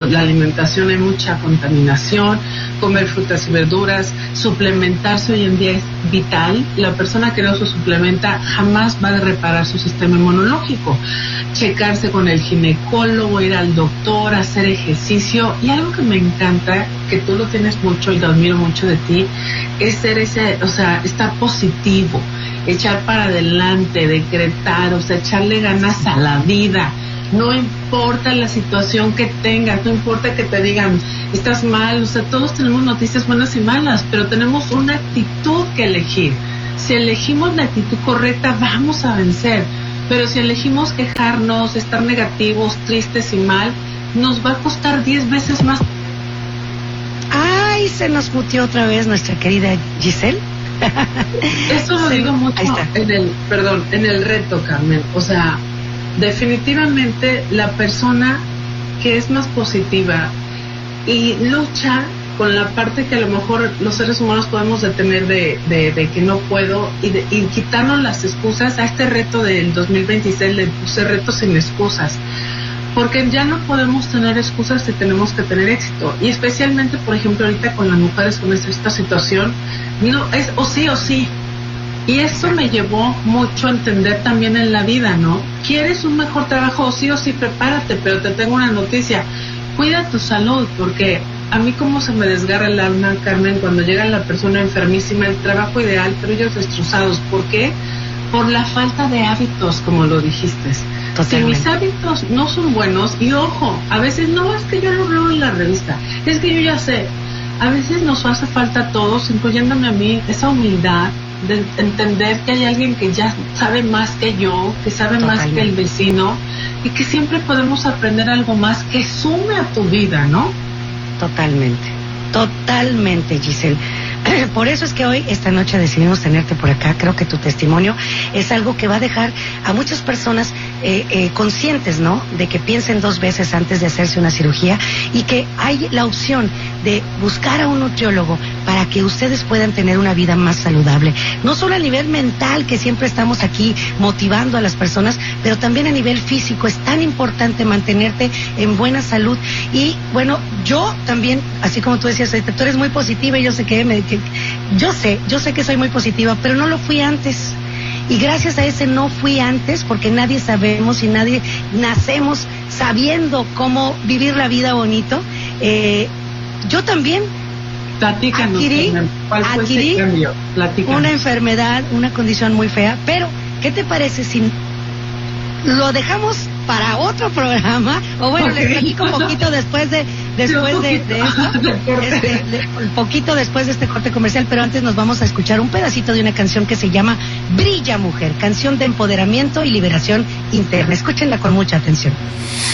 la alimentación hay mucha contaminación, comer frutas y verduras, suplementarse hoy en día es vital. La persona que no se suplementa jamás va a reparar su sistema inmunológico. Checarse con el ginecólogo, ir al doctor, hacer ejercicio. Y algo que me encanta, que tú lo tienes mucho y lo admiro mucho de ti, es ser estar positivo, echar para adelante, decretar, echarle ganas a la vida. No importa la situación que tengas, no importa que te digan, estás mal, todos tenemos noticias buenas y malas, pero tenemos una actitud que elegir. Si elegimos la actitud correcta, vamos a vencer. Pero si elegimos quejarnos, estar negativos, tristes y mal, nos va a costar 10 veces más. ¡Ay! Se nos muteó otra vez nuestra querida Giselle. Eso lo digo mucho en el reto, Carmen. Definitivamente la persona que es más positiva y lucha con la parte que a lo mejor los seres humanos podemos detener de que no puedo y quitarnos las excusas. A este reto del 2026 le puse reto sin excusas, porque ya no podemos tener excusas si tenemos que tener éxito. Y especialmente, por ejemplo, ahorita con las mujeres con esta situación, no es o sí. Y eso me llevó mucho a entender también en la vida, ¿no? ¿Quieres un mejor trabajo? O sí, prepárate, pero te tengo una noticia. Cuida tu salud, porque a mí como se me desgarra el alma, Carmen, cuando llega la persona enfermísima, el trabajo ideal, pero ellos destrozados. ¿Por qué? Por la falta de hábitos, como lo dijiste. Totalmente. Si mis hábitos no son buenos, y ojo, a veces no es que yo lo leo en la revista, es que yo ya sé, a veces nos hace falta a todos, incluyéndome a mí, esa humildad de entender que hay alguien que ya sabe más que yo, que sabe más que el vecino, y que siempre podemos aprender algo más que sume a tu vida, ¿no? Totalmente, Giselle. Por eso es que hoy, esta noche, decidimos tenerte por acá. Creo que tu testimonio es algo que va a dejar a muchas personas conscientes, ¿no? De que piensen 2 veces antes de hacerse una cirugía, y que hay la opción de buscar a un nutriólogo para que ustedes puedan tener una vida más saludable. No solo a nivel mental, que siempre estamos aquí motivando a las personas, pero también a nivel físico. Es tan importante mantenerte en buena salud. Y bueno, yo también, así como tú decías, tú eres muy positiva, y yo sé yo sé que soy muy positiva, pero no lo fui antes. Y gracias a ese no fui antes, porque nadie sabemos y nadie nacemos sabiendo cómo vivir la vida bonito. Yo también adquirí una enfermedad, una condición muy fea. Pero, ¿qué te parece si lo dejamos para otro programa? O bueno, les platico un poquito después de esto, poquito después de este corte comercial. Pero antes nos vamos a escuchar un pedacito de una canción que se llama Brilla Mujer, canción de empoderamiento y liberación interna. Escúchenla con mucha atención.